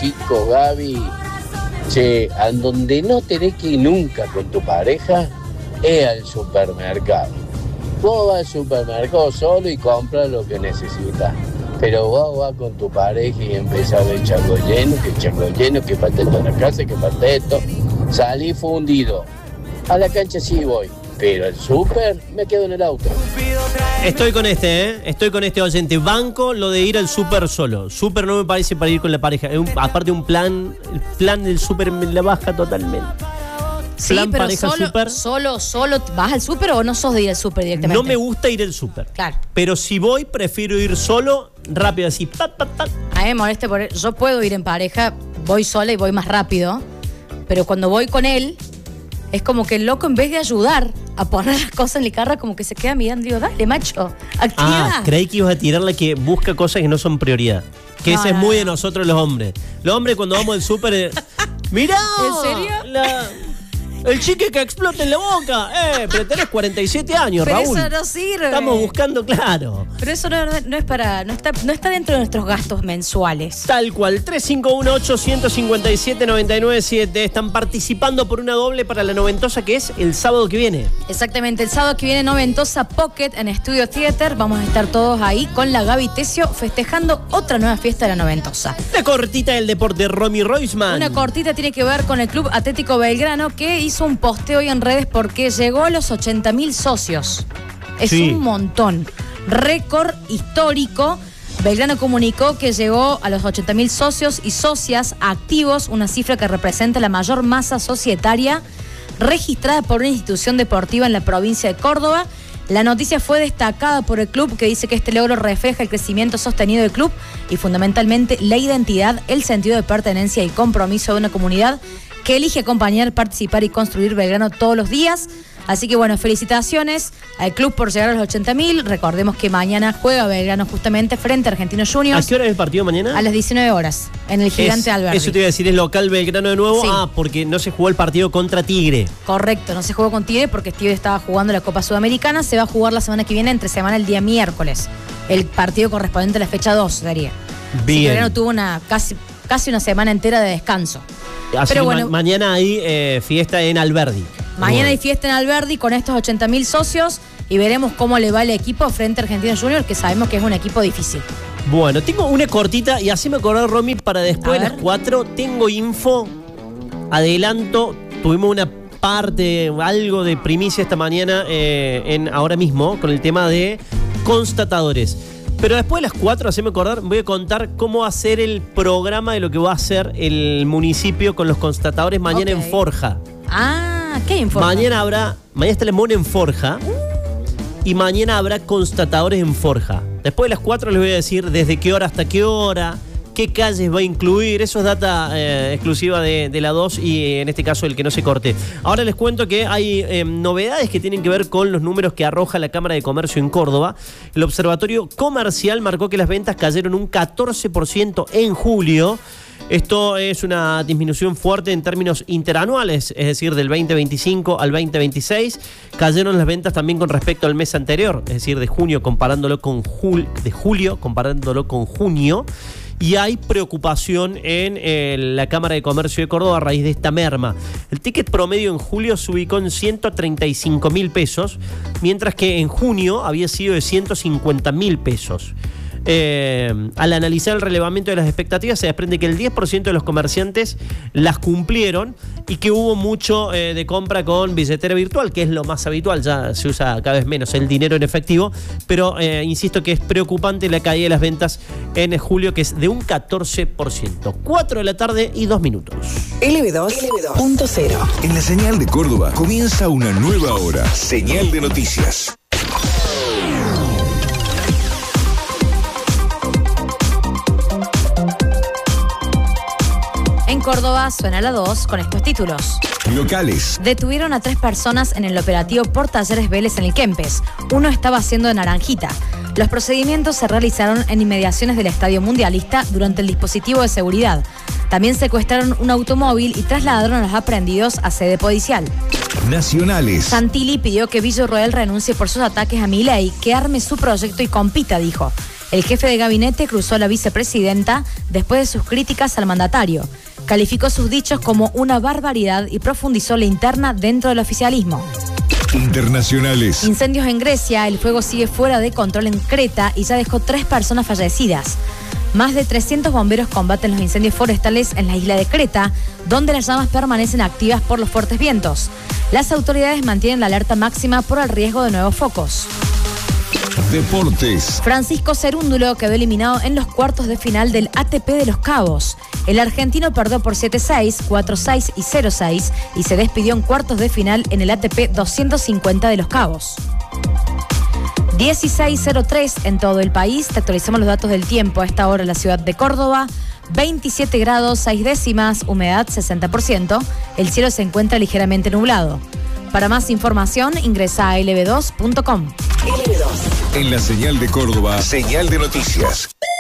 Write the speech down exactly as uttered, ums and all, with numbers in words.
chicos, Gaby. Che, a donde no tenés que ir nunca con tu pareja es al supermercado. Vos vas al supermercado solo y compras lo que necesitas. Pero vos vas con tu pareja y empezás a ver chango lleno, que chango lleno, que falta esto en la casa, que falta esto. Salí fundido. A la cancha sí voy, pero al súper me quedo en el auto. Estoy con este, ¿eh? Estoy con este oyente. Banco lo de ir al súper solo. Súper no me parece para ir con la pareja. Es un, aparte un plan, el plan del súper me la baja totalmente. Sí, plan pero pareja solo, súper. solo, solo, ¿vas al súper o no sos de ir al súper directamente? No me gusta ir al súper. Claro. Pero si voy, prefiero ir solo, rápido así. Pa, pa, pa. A mí me molesta por yo puedo ir en pareja, voy sola y voy más rápido, pero cuando voy con él, es como que el loco en vez de ayudar a poner las cosas en la carra, como que se queda mirando y digo, dale, macho, actividad. Ah, creí que ibas a tirarle que busca cosas que no son prioridad. Que No, ese es no, muy no. de nosotros los hombres. Los hombres cuando vamos al súper... eh, ¡mirá! ¿En serio? La- el chique que explota en la boca. Eh, pero tenés cuarenta y siete años, Pero Raúl. eso no sirve. Estamos buscando, claro. Pero eso no, no es para, no está, no está dentro de nuestros gastos mensuales. Tal cual, tres cinco uno ocho cinco siete nueve nueve siete. Están participando por una doble para la noventosa que es el sábado que viene. Exactamente, el sábado que viene Noventosa Pocket en Studio Theater. Vamos a estar todos ahí con la Gaby Tesio festejando otra nueva fiesta de la Noventosa. La cortita del deporte, Romy Roisman. Una cortita tiene que ver con el Club Atlético Belgrano, que hizo un posteo hoy en redes porque llegó a los ochenta mil socios. Es Sí. un montón. Récord histórico. Belgrano comunicó que llegó a los ochenta mil socios y socias activos, una cifra que representa la mayor masa societaria registrada por una institución deportiva en la provincia de Córdoba. La noticia fue destacada por el club, que dice que este logro refleja el crecimiento sostenido del club y fundamentalmente la identidad, el sentido de pertenencia y compromiso de una comunidad que elige acompañar, participar y construir Belgrano todos los días. Así que bueno, felicitaciones al club por llegar a los ochenta mil. Recordemos que mañana juega Belgrano justamente frente a Argentinos Juniors. ¿A qué hora es el partido mañana? A las diecinueve horas, en el Gigante Es- Alberdi. Eso te iba a decir, ¿es local Belgrano de nuevo? Sí. Ah, porque no se jugó el partido contra Tigre. Correcto, no se jugó con Tigre porque Tigre estaba jugando la Copa Sudamericana. Se va a jugar la semana que viene, entre semana el día miércoles. El partido correspondiente a la fecha dos sería. Así que Bien. Belgrano tuvo una, casi, casi una semana entera de descanso. Así Pero que ma- bueno. mañana hay eh, fiesta en Alberdi. Mañana hay Bueno. fiesta en Alberdi con estos ochenta mil socios y veremos cómo le va el equipo frente a Argentinos Juniors, que sabemos que es un equipo difícil. Bueno, tengo una cortita y así me acordé, Romy, para después A de ver. las cuatro. Tengo info, adelanto, tuvimos una parte, algo de primicia esta mañana, eh, en ahora mismo, con el tema de constatadores. Pero después de las cuatro, haceme acordar, voy a contar cómo va a ser el programa de lo que va a hacer el municipio con los constatadores mañana Ok. en Forja. Ah, ¿qué informe? Mañana habrá, mañana está el Mono en Forja y mañana habrá constatadores en Forja. Después de las cuatro les voy a decir desde qué hora hasta qué hora, qué calles va a incluir. Eso es data eh, exclusiva de, de la dos y eh, en este caso el que no se corte. Ahora les cuento que hay eh, novedades que tienen que ver con los números que arroja la Cámara de Comercio en Córdoba. El Observatorio Comercial marcó que las ventas cayeron un catorce por ciento en julio. Esto es una disminución fuerte en términos interanuales, es decir, del veinte veinticinco al veinte veintiséis. Cayeron las ventas también con respecto al mes anterior, es decir, de junio comparándolo con jul- de julio comparándolo con junio. Y hay preocupación en eh, la Cámara de Comercio de Córdoba a raíz de esta merma. El ticket promedio en julio se ubicó en ciento treinta y cinco mil pesos, mientras que en junio había sido de ciento cincuenta mil pesos. Eh, al analizar el relevamiento de las expectativas se desprende que el diez por ciento de los comerciantes las cumplieron y que hubo mucho eh, de compra con billetera virtual, que es lo más habitual, ya se usa cada vez menos el dinero en efectivo, pero eh, insisto que es preocupante la caída de las ventas en julio, que es de un catorce por ciento. cuatro de la tarde y dos minutos. L B dos punto cero. En la señal de Córdoba comienza una nueva hora. Señal de noticias. En Córdoba suena la dos con estos títulos. Locales. Detuvieron a tres personas en el operativo por Talleres Vélez en el Kempes. Uno estaba haciendo de naranjita. Los procedimientos se realizaron en inmediaciones del Estadio Mundialista durante el dispositivo de seguridad. También secuestraron un automóvil y trasladaron a los aprehendidos a sede policial. Nacionales. Santilli pidió que Villarroel renuncie por sus ataques a Milei, que arme su proyecto y compita, dijo. El jefe de gabinete cruzó a la vicepresidenta después de sus críticas al mandatario. Calificó sus dichos como una barbaridad y profundizó la interna dentro del oficialismo. Internacionales. Incendios en Grecia, el fuego sigue fuera de control en Creta y ya dejó tres personas fallecidas. Más de trescientos bomberos combaten los incendios forestales en la isla de Creta, donde las llamas permanecen activas por los fuertes vientos. Las autoridades mantienen la alerta máxima por el riesgo de nuevos focos. Deportes. Francisco Cerúndulo quedó eliminado en los cuartos de final del A T P de Los Cabos. El argentino perdió por siete seis, cuatro seis y cero seis y se despidió en cuartos de final en el A T P doscientos cincuenta de Los Cabos. dieciséis cero tres en todo el país. Te actualizamos los datos del tiempo. A esta hora en la ciudad de Córdoba, veintisiete grados, seis décimas, humedad sesenta por ciento. El cielo se encuentra ligeramente nublado. Para más información, ingresa a L B dos punto com. En la señal de Córdoba, señal de noticias.